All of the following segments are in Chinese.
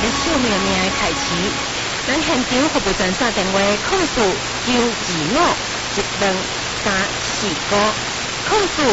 咧小命命的开始。咱现场服务专线电话：控诉9251235，控诉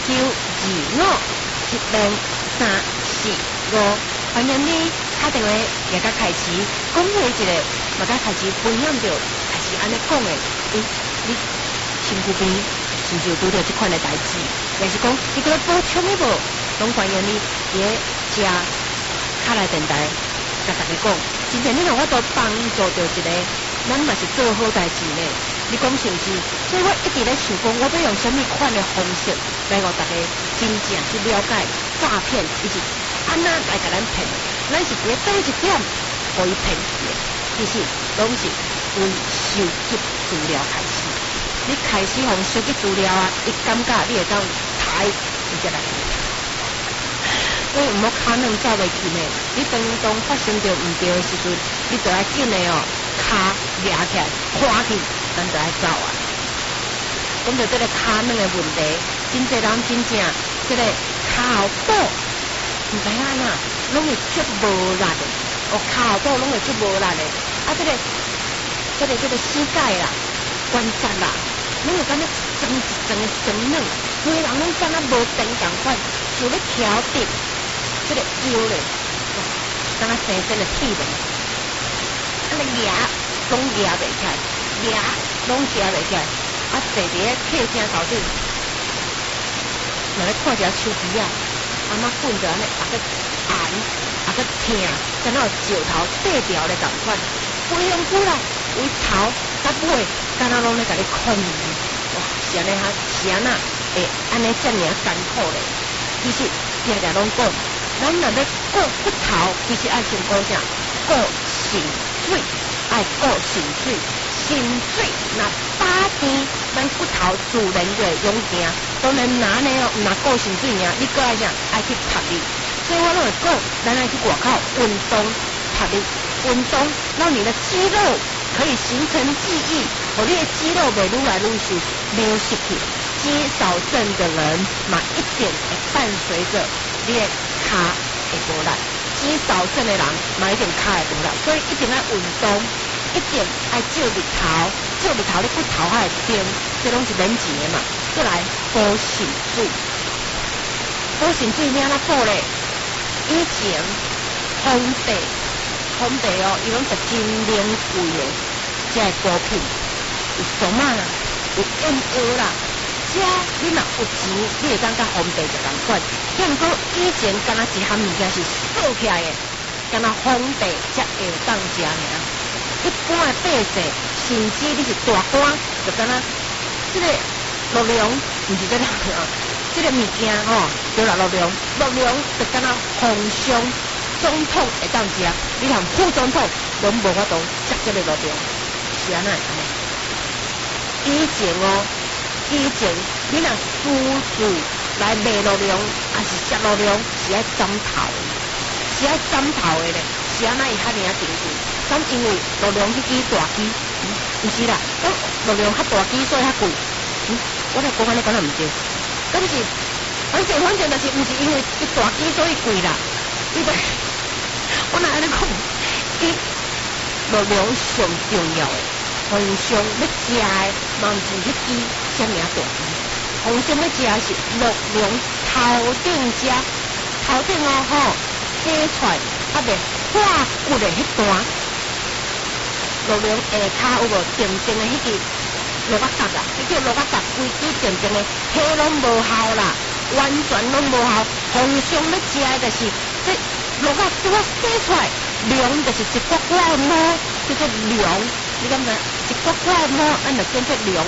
9251235。欢迎你打电话也甲开始讲话一个，嘛甲开始分享着，开始安尼讲的。你身躯边是毋是有拄着即款的代志？也是讲你搁咧补充的无？拢欢迎你伫咧遮卡来电台，甲大家讲，真正你让我都帮助着一个，咱嘛是做好代志呢。你讲是毋是？所以我一直咧想讲，我要用什么款的方式来互大家真正去了解诈骗，以及安那来甲咱骗？咱是伫咧倒一点，互伊骗去的。其实拢是为收集资料开始。你开始互收集资料啊，伊感觉你会当抬，伊才来。所以毋好骹软走袂去呢。你当中发生着毋对的时阵，你就要紧的哦，骹抓起来，看去，咱就要走啊。讲到这个骹软的问题，真侪人真正这个骹后补毋知影呐，拢会足无力的。哦，骹后补拢会足无力的。啊，这个膝盖啦、关节啦，拢会感觉一层的酸软，规人拢敢若无电共款，就咧挑直。这个腰咧，敢若生生的铁咧，啊，那牙拢牙袂起来，牙拢夹袂起来，啊，坐伫咧客厅头顶，若咧看一下手机啊，阿妈滚着安尼，啊个按，啊个疼，敢若有石头跌掉咧共款，非常久啦，为头甲尾，敢若拢咧甲你控制，哇，是安尼哈，是安那会安尼遮尔艰苦咧，其实定定拢讲。咱若要顾骨头，其实爱先顾啥？顾肾水，爱顾肾水。肾水若打甜，咱骨头自然就会勇行。当然，哪呢哦？若顾肾水尔，你搁爱啥？爱去晒日。所以我拢会讲，咱爱去外口运动晒日，运动让你的肌肉可以形成记忆，你的肌肉袂愈来愈流失去。肌少症的人嘛，一定会伴随着你的骹会无力，肌少症的人嘛一定骹会无力，所以一定要运动，一定要照日头你骨头还会硬，这拢是免钱的嘛。再来补肾水，补肾水咩哪补咧？以前皇帝哦，伊拢是真名贵的，这个补品有什么啦？有燕窝啦。遮你若有钱，你会当甲皇帝就共款。遐毋过以前敢若一项物件是锁起来的，敢若皇帝才会当食尔。一般的百姓，甚至你是大官，就敢若这个陆良，毋是这个这个物件吼，对啦，陆良就敢若皇上总统会当食，你含副总统拢无法度食这个陆良，是安那安尼？以前哦。以前，你若私自来卖陆良，还是食陆良，是爱斩头的，是爱斩头的咧。是安那伊遐尔珍贵？咱因为陆良迄支大机，毋是啦，陆良较大机，所以较贵。我来讲安尼敢若毋对，敢是反正就是毋是因为伊大机所以贵啦。伊个我若安尼讲，伊陆良上重要的。皇上要食的，嘛毋是迄支遮尔大支。皇上要食的是陆良头顶食，头顶哦吼，洗出来啊袂化骨的迄段。陆良下骹有无定定的迄支鹿仔角啦？迄叫鹿仔角，规支定定的，迄拢无效啦，完全拢无效。皇上要食的就是这鹿仔拄啊洗出来，良就是一块块的毛，叫做良。你敢知？一块块毛，咱就叫做绒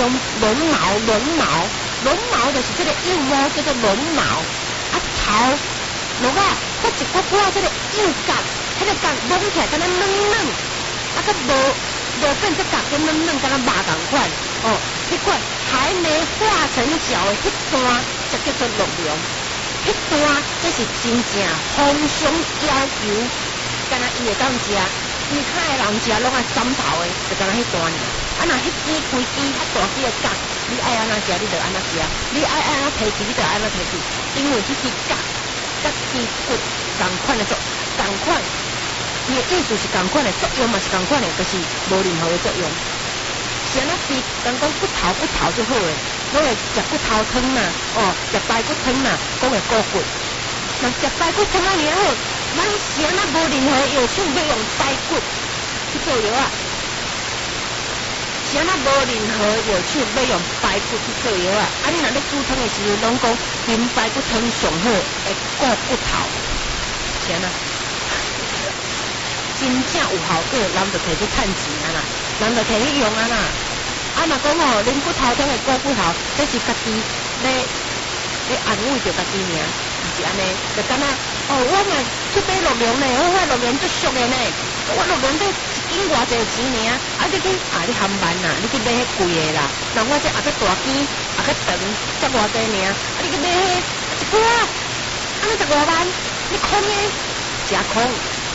毛就是这个幼毛叫做绒毛。啊头，鹿仔搁一块块这个幼角，迄个角拢起来敢若嫩嫩，啊搁无变这角跟嫩嫩，敢若肉同款。哦，迄块还没化成角的迄段，才叫做鹿茸。迄段这是真正皇上要求，敢若伊会当食。其他的人食拢爱斩头的，就敢若迄段尔。啊，若迄支规支较大支的角，你爱安怎食，你就安怎食；你爱安怎提起，你就安怎提起。因为迄支角甲支骨同款的做同款， 伊的意思是共款的，作用嘛是共款的，就是无任何的作用。是安那是讲骨头就好诶，拢会食骨头汤嘛，食排骨汤嘛，讲会高骨。若食排骨汤啊，尔好，咱是安那无任何药厂要用排骨去做药啊。是安那无任何药厂要用排骨去做药啊！你若咧煮汤的时阵，拢讲啉排骨汤上好，会顾骨头，是安那？真正有效果，人就摕去趁钱啊啦，人就摕去用啊啦。若讲啉骨头汤会顾骨头，这是家己咧安慰着家己尔，毋是安尼，就敢若我嘛去买鹿茸呢，我鹿茸足俗的呢，我鹿茸这一斤偌济钱尔，你去你含慢啦，你去买迄贵的啦，我这也去大间，也去长，才偌济尔，你去买迄一箍尼15万，你空的，真空，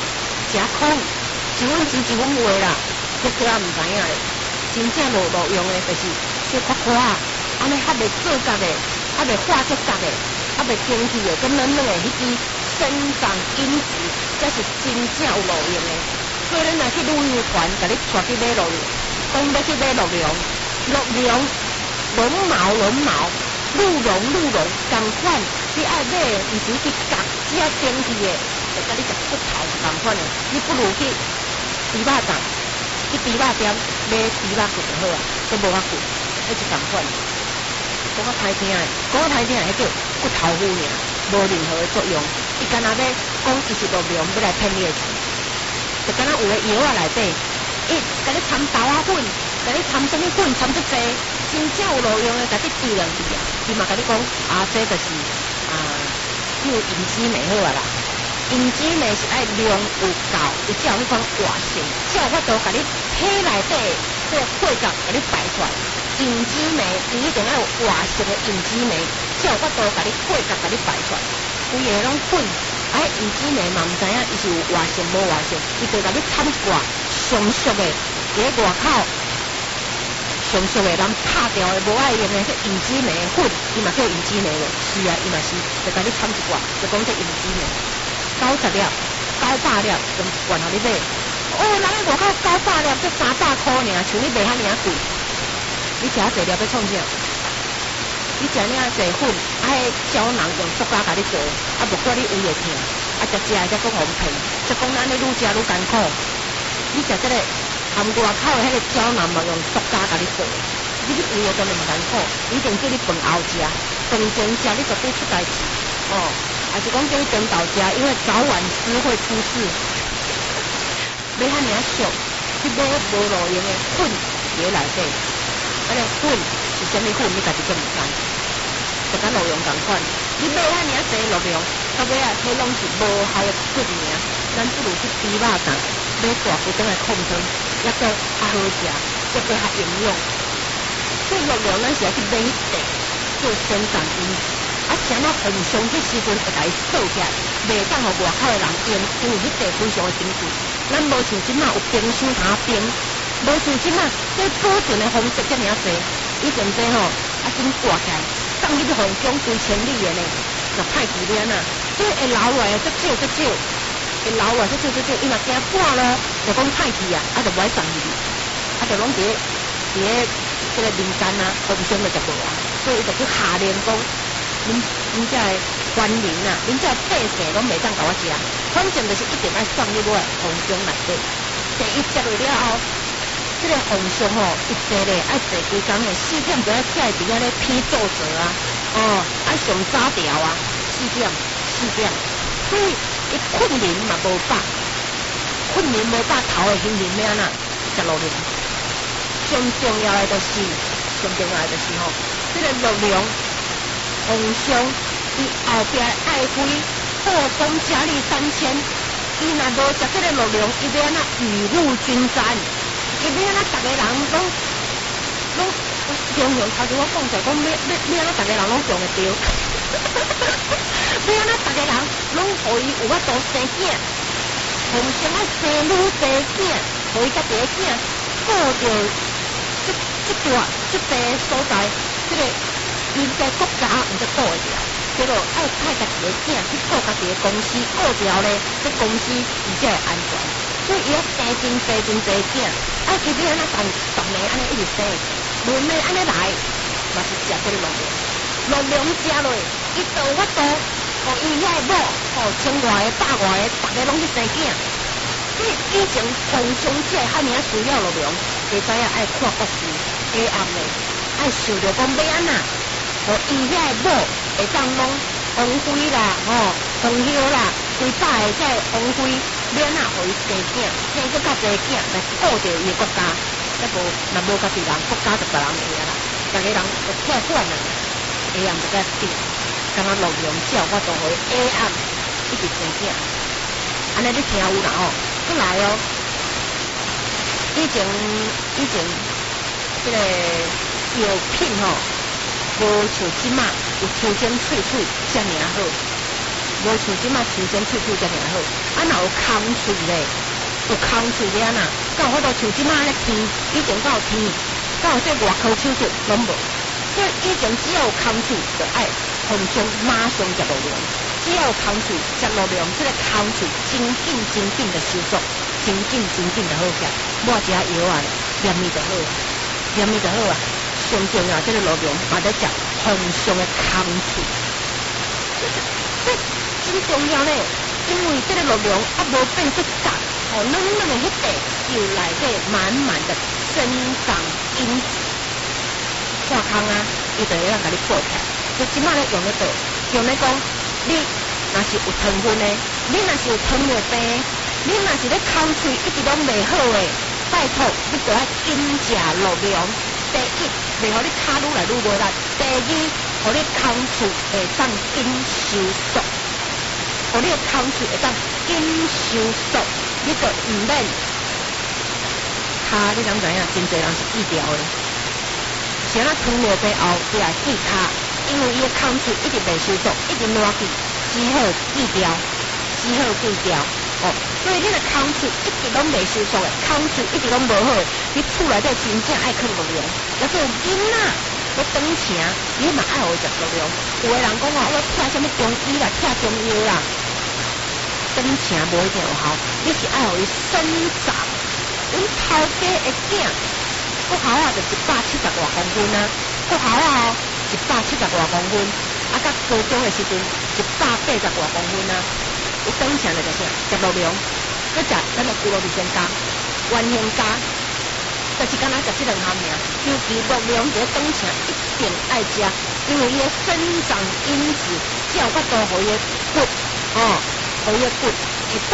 一分钱一分货啦，这个毋知影咧，真正路用的就是小夸夸，安尼较袂做角的，较袂化作角的，较袂清气的，跟软软的迄支生长因子，才是真正有路用的。所以咱若去旅游团，甲你带去买鹿茸，讲要去买鹿茸，绒毛，鹿茸，共款，你爱买的毋是去角，只要清气的，就甲你食骨头是共款的。你不如去猪肉档，去猪肉店买猪肉骨就好啊，都无法骨，迄是共款。讲较歹听的，迄叫骨头糊尔，无任何的作用。伊干那要讲伊是鹿茸，要来骗你的钱。就敢若有的药啊内底，甲你掺豆仔粉，甲你掺什么粉，掺足济，真正有路用的，甲你滴两滴啊！伊嘛甲你讲这就是叫银枝梅好啊啦。银枝梅是爱量有够，伊才有迄款活性，才有法度甲你体内底这血角甲你排出来。银枝梅伊一定要有活性的银枝梅，才有法度甲你血角甲你排出来。规个拢粉。银枝梅嘛毋知影伊是有活性无活性，伊就甲你掺一寡上俗的，伫咧外口上俗的人拍掉的无爱用的迄银枝梅粉，伊嘛叫银枝梅的，是啊，伊嘛是，就甲你掺一寡，就讲这银枝梅90粒、900粒，用一罐互你买。人咧外口900粒，这300块尔，像你卖遐尔贵，你食遐济粒要创啥？你食遐济粉，胶囊用塑胶甲你做，无怪你胃会痛，食的才讲互骗，才讲咱咧愈食愈艰苦。你食这个含外口的迄个胶囊嘛用塑胶甲你做，你胃会当然毋艰苦，一定叫你饭后食，饭前食你绝对出代志。还是讲叫你中昼食，因为早晚吃会出事。买遐尔俗，去买无路用的粉伫内底，个粉。是啥物粉？你家己都毋知，就甲鹿茸共款。你买遐尔济鹿茸，到尾迄拢是无效的骨尔。咱不如去猪肉档买大骨等来控汤，也较好食，也较营养。所以鹿茸咱是要去买迄块做生长因子，啥那红烧迄时阵会甲伊扫起来，袂当互外口的人用，因为迄块非常的珍贵。咱无像即马有冰箱通冰，无像即马这保存的方式遮尔济。以前这真挂起来，送去红中规千里的呢，就歹几年啊，所以会留落来足少，会留落来足少，伊嘛惊半咯，就讲歹去啊，就不爱送去，就拢伫这个民间啊，红烧就食无啊，所以就去下令讲，恁遮的官民啊，恁遮的百姓拢袂当甲我食，反正就是一定爱送入我红中内底，第一食落了后。这个红烧一坐咧爱坐规工诶，4点就要起来伫遐咧批奏折啊，爱上早条啊，4点，所以伊困眠嘛无饱，困眠无饱，头会轻轻咩啊？食鹿茸，上重要诶就是这个鹿茸红烧，伊后壁爱妃后宫佳丽3000，伊若无食这个鹿茸，伊要安那雨露均沾。伊要安那逐个人拢中用，头前我讲者讲要安那逐个人拢中会着，要安那逐个人拢互伊有法度生囝，红烧啊生女生囝，互伊家己个囝顾着这大所在，这个经济国家毋则顾会着。 这落爱派家己的囝去顾家己的公司，顾了咧，这公司伊才会安全。所以伊要生真济囝，爱其实安尼10年安尼一直生，轮咧安尼来，嘛是食这个鹿粮食落，伊就有法度，互伊遐个某，千外个、百外个，逐个拢去生囝。所以以前皇上只遐尔需要鹿粮，会知影爱看国事，黑暗咧，爱想着讲要安那，互伊遐个某会当拢光辉啦，风休啦，规百个才会光辉，免啊，互伊生囝，生个较济囝来顾着伊个国家，若无家己人，国家就别人个啦，逐个人会拆管啊，黑暗就甲顶，敢若鹿粮只有法度互伊黑暗一直生囝，安尼你听有啦再来以前这个药品无像即马有抽针萃取遮尔好，无像即马抽针萃取遮尔好，若有空喙咧，有空喙咧呐，敢有法度像即马咧天，以前敢有天，敢有这外科手术拢无，所以以前只要有空喙就爱皇上马上食鹿粮。只要有空喙食鹿粮，这个空喙真紧的收缩，真紧的好起来。抹一下药啊，黏咪就好啊。上重要，这个鹿粮嘛在食皇上的空喙，这真重要呢。因为这个鹿粮无变做干，嫩的迄块有内底满的生长因子，破空啊，伊就会让甲你破起来。所以即马咧用咧讲。你若是有糖分的，你若是有糖尿病，你若是咧口喙一直拢袂好的，拜托你就要紧食鹿粮。第一，袂互你骹愈来愈无力；第二，互你口喙会当紧收缩，互你的口喙会当紧收缩，你就毋免骹。你敢知影？真侪人是异调的，像咱糖尿病后，你来记骹。因为伊的口喙一直袂收缩，一直烂去，只好记掉，所以你的口喙一直拢袂收缩的，口喙一直拢无好的，你厝内底真正爱啃鹿粮，要做囡仔，要长成，你嘛爱互伊食鹿粮。有的人讲我听什么中医啦，听中药啦，长成无一定有效，你是爱互伊生长。阮头家的囝，骨头啊就170多公分啊，骨头啊170多公分，甲高中的时阵180多公分啊。有长成就啥？食鹿粮，佮食咱的骨肉味鲜加、原型加，就是敢若食这两项尔。尤其鹿粮这长成一定爱食，因为伊的生长因子才有法度互伊的骨，互伊的骨会当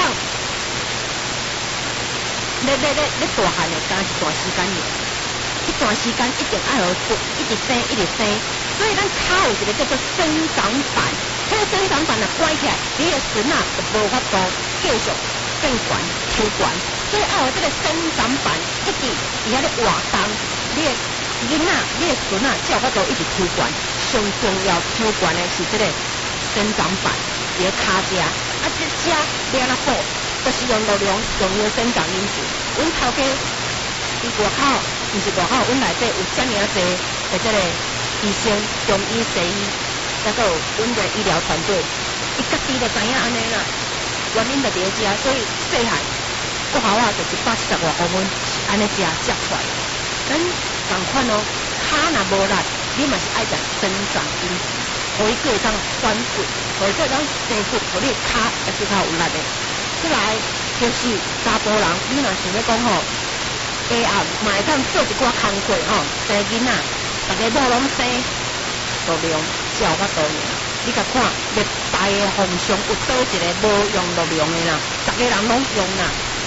咧大汉的，敢是段时间尔。一段时间一定爱互骨一直生，所以咱骹有一个叫做生长板，这个生长板若关起来，你的唇啊就无法度继续变悬、抽悬，所以爱互这个生长板一直伫遐咧活动，你的囡仔、你的唇啊才有法度一直抽悬。上重要抽悬的是这个生长板，伫咧骹遮，这遮要安怎补？就是用鹿粮，用伊的生长因子。阮头家伫外口。毋是外口，阮内底有遮尔济的这个医生、中医、西医，再个有阮的医疗团队，伊家己就知影安尼啦。原因就伫咧遮，所以细汉骨头啊就170多公分，是安尼食出来。咱同款骹若无力，你嘛是爱食生长因子，互伊个会当转骨，互伊个会当生骨，互你骹会比较有力的。再来就是查甫人，你若想要讲下暗嘛会当做一寡工课生囡仔，逐个某拢生鹿粮，才有法度尔。你甲看历代的皇上有倒一个无用鹿粮的啦，逐个人拢用啦，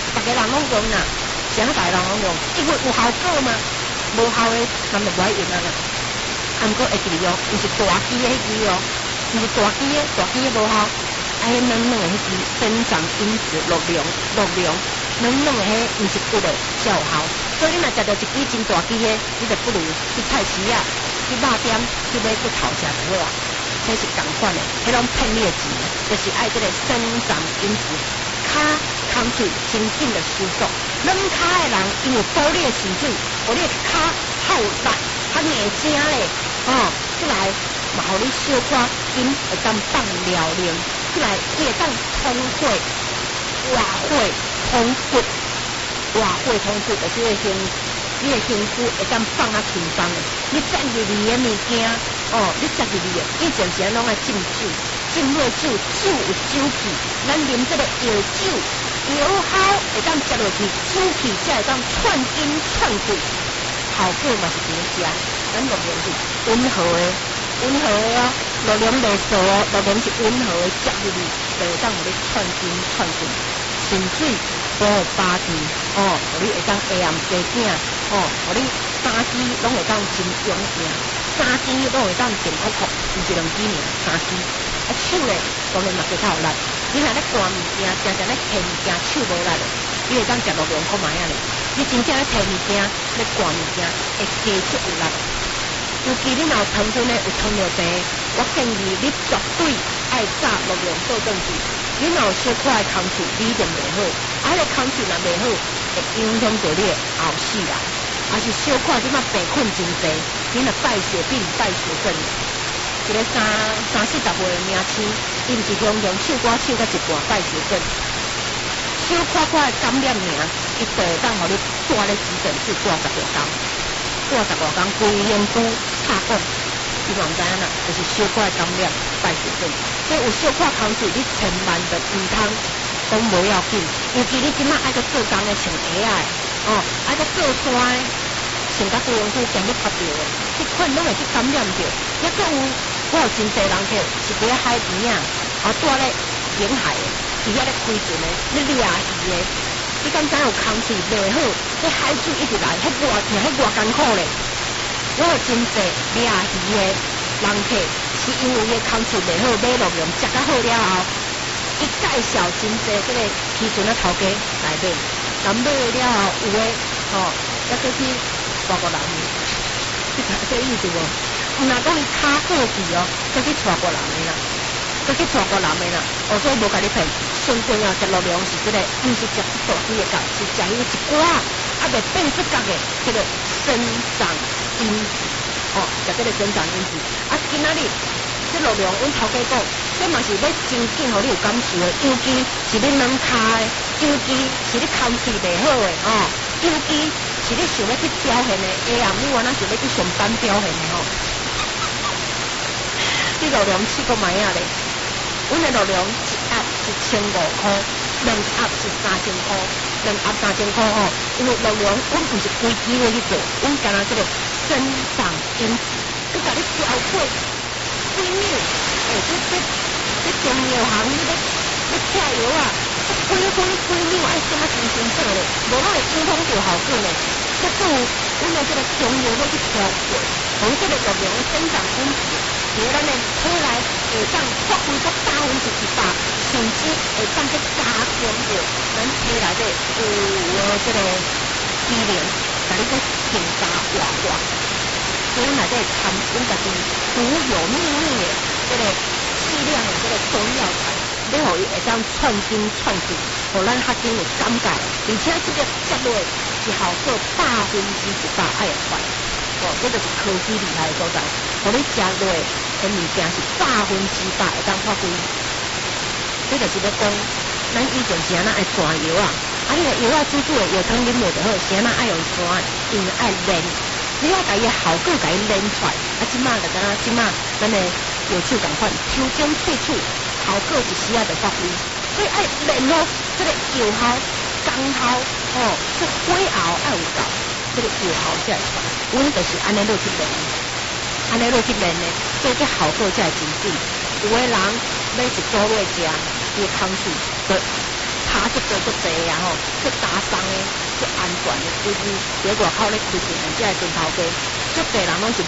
啥大人拢用，因为有效果嘛，无效的咱就不爱用啊啦。毋过会记哩毋是大支的迄支毋是大支的无效，爱嫩嫩的迄支生长因子鹿粮。嫩嫩的迄毋是骨的才有效，所以你若食到一支真大支的，你就不如去菜市啊、去肉店去买骨头食就好啊。这是同款的，迄拢骗你的钱，就是爱这个生长因子，骹空喙真紧的收缩。软骹的人因为补你的肾水，互你的骹较有力、较硬正咧，再来嘛，互你小可筋会当放疗灵，起来伊会当通血、活血、通骨、活血通骨，就是你的身躯会当放啊轻松的。你塞入去的物件，你塞入去的，以前时拢爱浸酒，浸落酒，酒有酒气，咱啉这个药酒，药效会当接落去，酒气才会当串筋串骨。效果嘛是真正，咱洛阳是温和的哦，洛阳袂素哦，洛阳是温和的，接入去就会当互你串筋串骨，顺水保护八字互你会当下暗生囝互你三肢拢会当真勇健，三肢拢会当健酷酷，毋是2肢尔，三肢。手咧当然嘛几较有力，你若咧掼物件，常常咧摕物件，手无力咧，你会当食洛阳苦麦啊咧。你真正咧摕物件，咧掼物件，会加出有力。尤其你若有糖分咧，有糖尿病，我建议你绝对爱炸洛阳倒转去。你若有小可的空喙，你一定袂好。啊，个空喙若袂好，会影响到你的后世啦。啊是小可即马病困真济，你若败血病、败血症。一个30-40岁的年轻，伊毋是雄雄手歌手甲一半败血症，小可可的感染尔，伊就会当互你住咧急诊室住10多天，规身躯拍讲，你嘛毋知影啦，就是小可的感染败血症。所以有小可空喙，你千万就毋通讲无要紧，尤其你即马爱个做工的穿鞋仔的，爱个做山的。穿甲规身躯惊你拍着的，即款拢会去感染着。抑阁有，我有真侪人客是伫咧海边啊，住咧沿海的，伫遐咧开船的，咧掠鱼的。你敢知有空喙袂好？迄海水一直来，迄偌疼，迄偌艰苦咧。我有真侪掠鱼的人客，是因为伊空喙袂好，买洛阳食甲好了后，伊介绍真侪即个渔船的头家来买，咁买了后有诶，抑阁去。外国人，你睇这意思无？毋若讲伊卡好去再去外国人的啦，再去外国人的啦。所以无甲你骗，顺便食洛阳是即个，毋是食大堆的角，是食伊一寡袂变色角的这个生长因，食这个生长因子。今仔日这洛阳，阮头家讲，这嘛是要真正互你有感受的，尤其是你软骹的，尤其是你空喙袂好的，尤其。是你想要去表现的，下暗你原来想要去上班表现的你洛阳试过买啊咧？阮的洛阳一盒1500块，2盒是3000块，2盒3000块因为洛阳阮毋是规机会去做，阮干那这个生长因子，佮甲你调配几秒，这中药行你吃药啊，几秒爱什么新鲜做咧，无咱会影响到效果咧。再有，阮的这个中药要去调配，从这个洛阳的生长因子，伫咱的体内会当发挥到100%，甚至会当去加强着咱体内的有这个机能，甲你去更加活化。所以阮内底掺阮家己独有秘密的这个剂量的这个中药材，你互伊会当串筋串骨，互咱较紧有感觉，而且这个接落是效果100%爱会快，这就是科技厉害的所在，互你食落的物件是100%会当发挥。这就是要讲，咱以前是安那爱抓药啊，你个药煮的药汤啉落就好，是安那爱用抓，因为爱炼。你要甲伊效果甲伊炼出来，即马就敢若即马咱的药酒共款，抽精萃取，效果一时啊就发挥，所以爱炼咯，这个药效、功效，这火候爱有够，这个药效才会出。阮就是安尼落去炼，的，所以这效果才会真水。有的人要一组落食，伊空喙就拍足多足济啊去打伤的，去安全的，就是伫外口咧开店，才会蹲头家，足济人拢是。